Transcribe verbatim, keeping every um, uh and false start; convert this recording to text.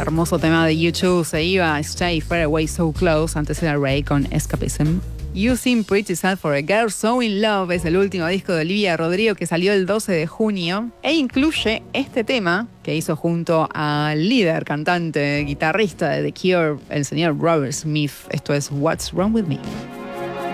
hermoso tema de U dos se iba, Stay Far Away So Close, antes era Ray con Escapism. You Seem Pretty Sad for a Girl So In Love es el último disco de Olivia Rodrigo que salió el doce de junio e incluye este tema que hizo junto al líder, cantante, guitarrista de The Cure, el señor Robert Smith. Esto es What's Wrong With Me.